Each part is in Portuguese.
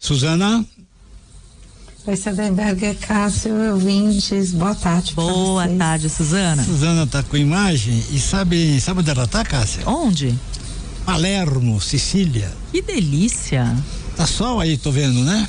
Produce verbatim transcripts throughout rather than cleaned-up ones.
Suzana? Oi, Sadenberger, Cássio, ouvintes, boa tarde. Boa tarde, Suzana. Suzana tá com imagem e sabe, sabe onde ela tá, Cássio? Onde? Palermo, Sicília. Que delícia. Tá sol aí, tô vendo, né?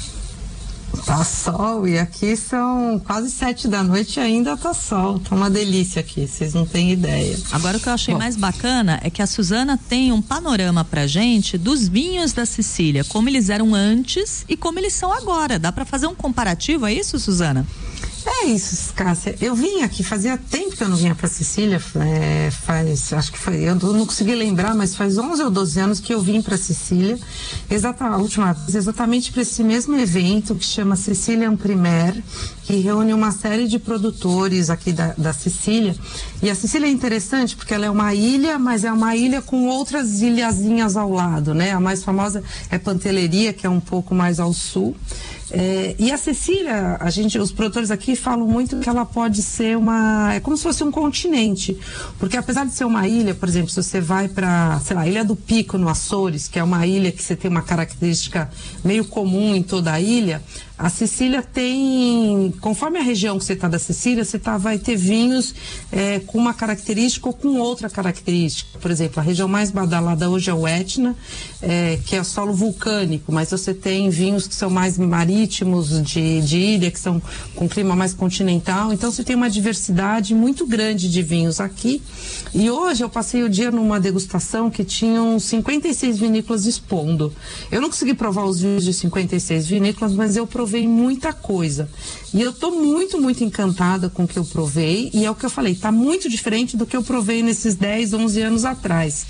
Tá sol, e aqui são quase sete da noite e ainda tá sol. Tá uma delícia aqui, vocês não têm ideia. Agora o que eu achei Bom. mais bacana é que a Suzana tem um panorama pra gente dos vinhos da Sicília, como eles eram antes e como eles são agora. Dá pra fazer um comparativo, é isso, Suzana? É isso, Cássia. Eu vim aqui, fazia tempo que eu não vinha pra Sicília, é, faz, acho que foi, eu não consegui lembrar, mas faz onze ou doze anos que eu vim pra Sicília, exata, a última vez, exatamente para esse mesmo evento que chama Sicilian Premier, que reúne uma série de produtores aqui da, da Sicília. E a Sicília é interessante porque ela é uma ilha, mas é uma ilha com outras ilhazinhas ao lado, né? A mais famosa é Pantelleria, que é um pouco mais ao sul. É, e a Sicília, a gente, os produtores aqui falam muito que ela pode ser uma, é como se fosse um continente, porque apesar de ser uma ilha, por exemplo, se você vai para, sei lá, a Ilha do Pico no Açores, que é uma ilha que você tem uma característica meio comum em toda a ilha, a Sicília tem, conforme a região que você está da Sicília, você tá, vai ter vinhos é, com uma característica ou com outra característica. Por exemplo, a região mais badalada hoje é o Etna, é, que é solo vulcânico, mas você tem vinhos que são mais marítimos, de, de ilha, que são com clima mais continental. Então você tem uma diversidade muito grande de vinhos aqui. E hoje eu passei o dia numa degustação que tinham cinquenta e seis vinícolas expondo. Eu não consegui provar os vinhos de cinquenta e seis vinícolas, mas eu provei provei muita coisa. E eu tô muito, muito encantada com o que eu provei, e é o que eu falei, tá muito diferente do que eu provei nesses dez, onze anos atrás.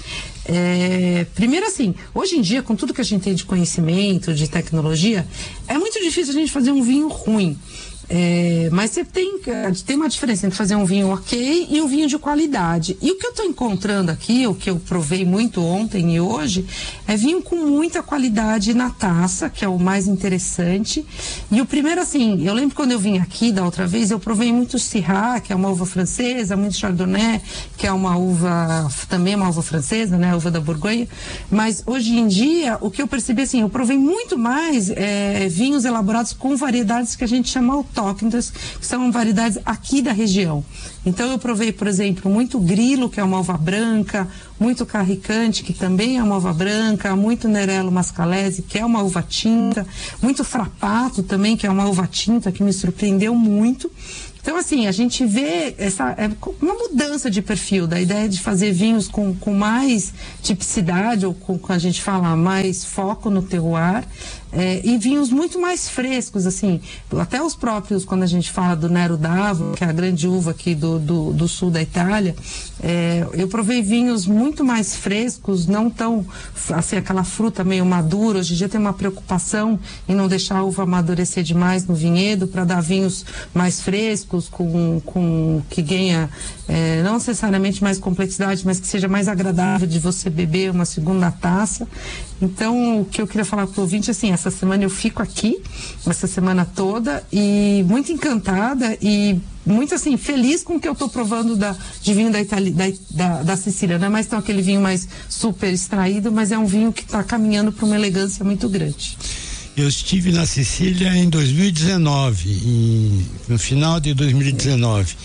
É, primeiro assim, hoje em dia, com tudo que a gente tem de conhecimento, de tecnologia, é muito difícil a gente fazer um vinho ruim. É, mas você tem, tem uma diferença entre fazer um vinho ok e um vinho de qualidade. E o que eu estou encontrando aqui, o que eu provei muito ontem e hoje, é vinho com muita qualidade na taça, que é o mais interessante. E o primeiro, assim, eu lembro quando eu vim aqui da outra vez, eu provei muito Syrah, que é uma uva francesa, muito Chardonnay, que é uma uva, também uma uva francesa, né, a uva da Borgonha. Mas hoje em dia, o que eu percebi, assim, eu provei muito mais é, vinhos elaborados com variedades que a gente chama autóctones, que são variedades aqui da região. Então eu provei, por exemplo, muito Grilo, que é uma uva branca, muito Carricante, que também é uma uva branca, muito Nerello Mascalese, que é uma uva tinta, muito Frappato também, que é uma uva tinta, que me surpreendeu muito. Então, assim, a gente vê essa, é uma mudança de perfil, da ideia de fazer vinhos com, com mais tipicidade, ou com, com a gente fala, mais foco no terroir, é, e vinhos muito mais frescos, assim, até os próprios, quando a gente fala do Nero d'Avo, que é a grande uva aqui do, do, do sul da Itália, é, eu provei vinhos muito mais frescos, não tão, assim, aquela fruta meio madura. Hoje em dia tem uma preocupação em não deixar a uva amadurecer demais no vinhedo, para dar vinhos mais frescos, Com, com, que ganha é, não necessariamente mais complexidade, mas que seja mais agradável de você beber uma segunda taça. Então, o que eu queria falar para o ouvinte, assim, essa semana eu fico aqui, essa semana toda, e muito encantada e muito, assim, feliz com o que eu estou provando da, de vinho da, Itália, da, da, da Sicília. Não é mais tão aquele vinho mais super extraído, mas é um vinho que está caminhando para uma elegância muito grande. Eu estive na Sicília em dois mil e dezenove, em, no final de dois mil e dezenove,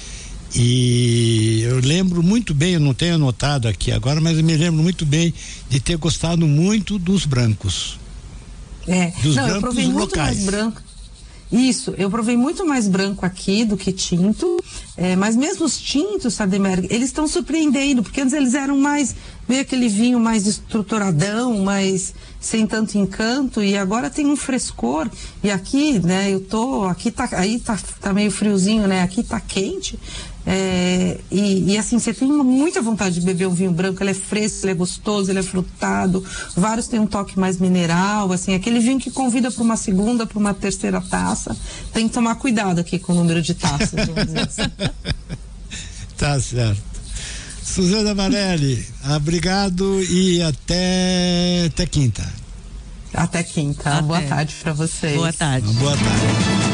e eu lembro muito bem, eu não tenho anotado aqui agora, mas eu me lembro muito bem de ter gostado muito dos brancos. É, dos não, brancos eu provei muito locais. mais branco. Isso, eu provei muito mais branco aqui do que tinto, é, mas mesmo os tintos, Sademerg, eles estão surpreendendo, porque antes eles eram mais, meio aquele vinho mais estruturadão, mais sem tanto encanto, e agora tem um frescor, e aqui, né, eu tô, aqui tá, aí tá, tá meio friozinho, né, aqui tá quente, é, e, e assim, você tem muita vontade de beber um vinho branco, ele é fresco, ele é gostoso, ele é frutado, vários têm um toque mais mineral, assim, aquele vinho que convida para uma segunda, para uma terceira taça. Tem que tomar cuidado aqui com o número de taças, vamos dizer assim. Tá certo. Suzana Varelli, obrigado e até, até quinta. Até quinta. Até. Boa tarde para vocês. Boa tarde. Boa tarde.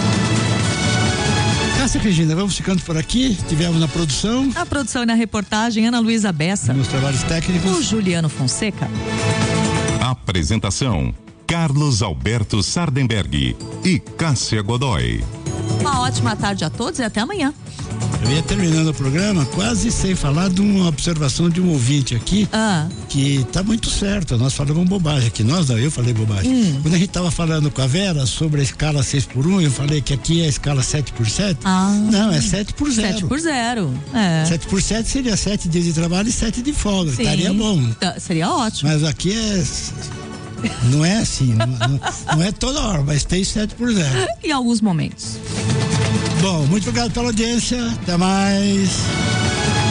Cássia Regina, vamos ficando por aqui. Tivemos na produção. A produção e na reportagem, Ana Luísa Bessa. Nos trabalhos técnicos, o Juliano Fonseca. Apresentação Carlos Alberto Sardenberg e Cássia Godoy. Uma ótima tarde a todos e até amanhã. Eu ia terminando o programa quase sem falar de uma observação de um ouvinte aqui, ah. que tá muito certo, nós falamos bobagem aqui, nós não, eu falei bobagem. Hum. Quando a gente tava falando com a Vera sobre a escala seis por um, eu falei que aqui é a escala sete por sete. Ah. Não, é sete por zero. sete por zero. É. sete por sete seria sete dias de trabalho e sete de folga. Sim. Estaria bom. Tá, seria ótimo. Mas aqui é. Não é assim, não, não, não é toda hora, mas tem sete por zero. Em alguns momentos. Bom, muito obrigado pela audiência. Até mais.